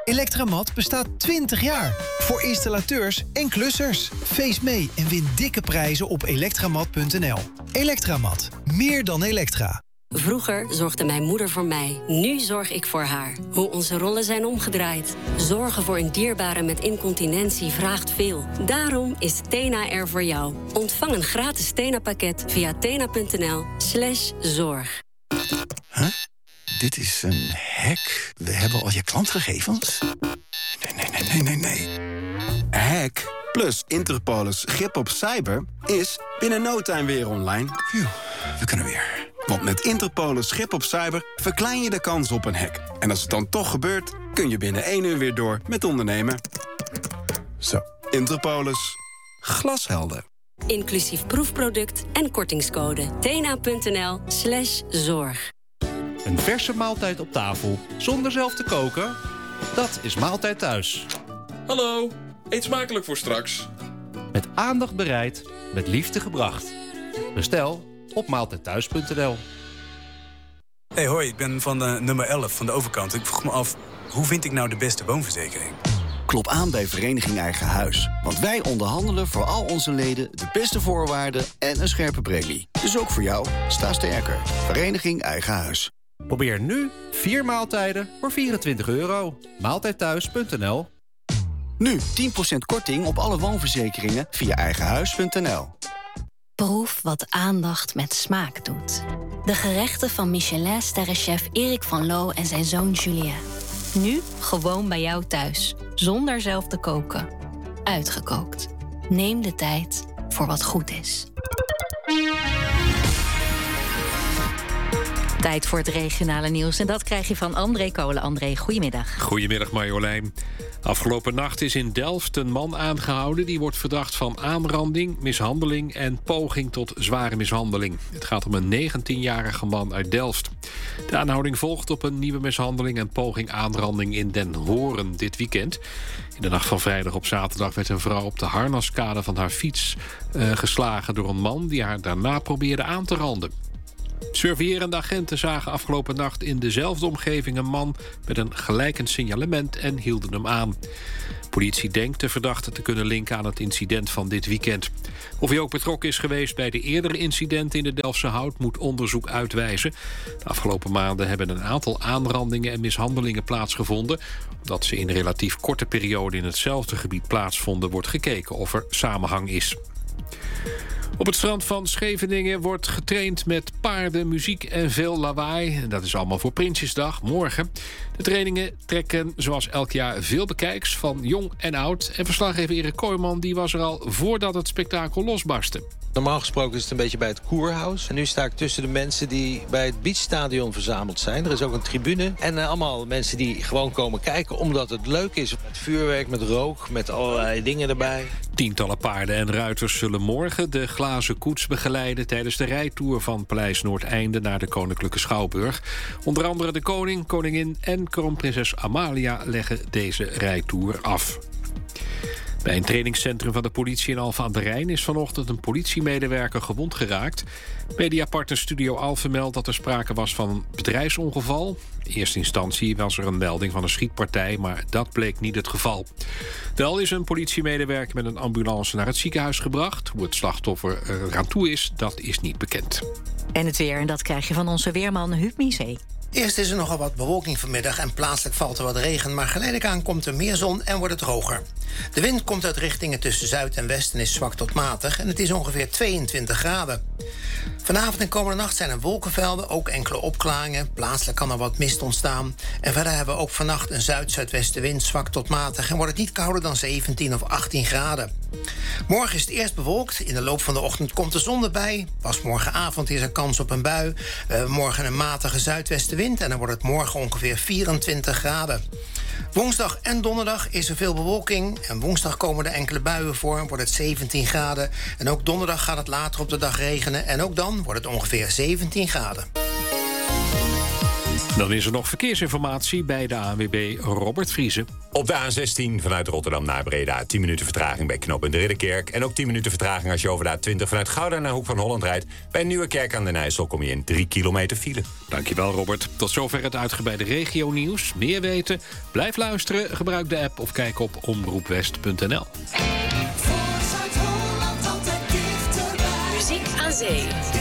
Electramat bestaat 20 jaar. Voor installateurs en klussers. Feest mee en win dikke prijzen op elektramat.nl. Electramat. Meer dan elektra. Vroeger zorgde mijn moeder voor mij. Nu zorg ik voor haar. Hoe onze rollen zijn omgedraaid. Zorgen voor een dierbare met incontinentie vraagt veel. Daarom is Tena er voor jou. Ontvang een gratis Tena-pakket via tena.nl/zorg. Huh? Dit is een hack. We hebben al je klantgegevens? Nee. Hack plus Interpolis grip op cyber is binnen no time weer online. Phew, we kunnen weer. Want met Interpolis grip op cyber verklein je de kans op een hack. En als het dan toch gebeurt, kun je binnen 1 uur weer door met ondernemen. Zo, Interpolis. Glashelder. Inclusief proefproduct en kortingscode. tena.nl/zorg. Een verse maaltijd op tafel, zonder zelf te koken? Dat is Maaltijd Thuis. Hallo, eet smakelijk voor straks. Met aandacht bereid, met liefde gebracht. Bestel op maaltijdthuis.nl. Hey, hoi, ik ben van nummer 11 van de overkant. Ik vroeg me af, hoe vind ik nou de beste woonverzekering? Klop aan bij Vereniging Eigen Huis. Want wij onderhandelen voor al onze leden de beste voorwaarden en een scherpe premie. Dus ook voor jou, sta sterker. Vereniging Eigen Huis. Probeer nu 4 maaltijden voor €24. Maaltijdthuis.nl. Nu 10% korting op alle woonverzekeringen via eigenhuis.nl. Proef wat aandacht met smaak doet. De gerechten van Michelin-sterrenchef Erik van Loo en zijn zoon Julien. Nu gewoon bij jou thuis, zonder zelf te koken. Uitgekookt. Neem de tijd voor wat goed is. Tijd voor het regionale nieuws. En dat krijg je van André Kolen. André, goedemiddag. Goedemiddag, Marjolein. Afgelopen nacht is in Delft een man aangehouden. Die wordt verdacht van aanranding, mishandeling en poging tot zware mishandeling. Het gaat om een 19-jarige man uit Delft. De aanhouding volgt op een nieuwe mishandeling en poging aanranding in Den Horen dit weekend. In de nacht van vrijdag op zaterdag werd een vrouw op de harnaskade van haar fiets geslagen door een man die haar daarna probeerde aan te randen. Surveillerende agenten zagen afgelopen nacht in dezelfde omgeving een man met een gelijkend signalement en hielden hem aan. Politie denkt de verdachte te kunnen linken aan het incident van dit weekend. Of hij ook betrokken is geweest bij de eerdere incidenten in de Delftse Hout moet onderzoek uitwijzen. De afgelopen maanden hebben een aantal aanrandingen en mishandelingen plaatsgevonden. Omdat ze in een relatief korte periode in hetzelfde gebied plaatsvonden, wordt gekeken of er samenhang is. Op het strand van Scheveningen wordt getraind met paarden, muziek en veel lawaai. En dat is allemaal voor Prinsjesdag, morgen. De trainingen trekken zoals elk jaar veel bekijks, van jong en oud. En verslaggever Erik Kooijman die was er al voordat het spektakel losbarstte. Normaal gesproken is het een beetje bij het Koerhuis. En nu sta ik tussen de mensen die bij het Beachstadion verzameld zijn. Er is ook een tribune. En allemaal mensen die gewoon komen kijken omdat het leuk is. Met vuurwerk, met rook, met allerlei dingen erbij. Tientallen paarden en ruiters zullen morgen de glazen koets begeleiden tijdens de rijtour van Paleis Noordeinde naar de Koninklijke Schouwburg. Onder andere de koning, koningin en kroonprinses Amalia leggen deze rijtour af. Bij een trainingscentrum van de politie in Alphen aan de Rijn is vanochtend een politiemedewerker gewond geraakt. Mediapartner Studio Alphen meldt dat er sprake was van een bedrijfsongeval. In eerste instantie was er een melding van een schietpartij, maar dat bleek niet het geval. Wel is een politiemedewerker met een ambulance naar het ziekenhuis gebracht. Hoe het slachtoffer eraan toe is, dat is niet bekend. En het weer, en dat krijg je van onze weerman Huub Miezee. Eerst is er nogal wat bewolking vanmiddag en plaatselijk valt er wat regen, maar geleidelijk aan komt er meer zon en wordt het droger. De wind komt uit richtingen tussen zuid en west en is zwak tot matig en het is ongeveer 22 graden. Vanavond en komende nacht zijn er wolkenvelden, ook enkele opklaringen. Plaatselijk kan er wat mist ontstaan. En verder hebben we ook vannacht een zuid-zuidwestenwind, zwak tot matig en wordt het niet kouder dan 17 of 18 graden. Morgen is het eerst bewolkt. In de loop van de ochtend komt de zon erbij. Pas morgenavond is er kans op een bui. We hebben morgen een matige zuidwestenwind en dan wordt het morgen ongeveer 24 graden. Woensdag en donderdag is er veel bewolking. En woensdag komen er enkele buien voor, wordt het 17 graden. En ook donderdag gaat het later op de dag regenen. En ook dan wordt het ongeveer 17 graden. Dan is er nog verkeersinformatie bij de ANWB Robert Vriesen. Op de A16 vanuit Rotterdam naar Breda 10 minuten vertraging bij knooppunt Ridderkerk. En ook 10 minuten vertraging als je over de A20 vanuit Gouda naar Hoek van Holland rijdt. Bij Nieuwekerk aan den IJssel kom je in 3 kilometer file. Dankjewel Robert. Tot zover het uitgebreide regionieuws. Meer weten? Blijf luisteren, gebruik de app of kijk op omroepwest.nl. Muziek aan zee.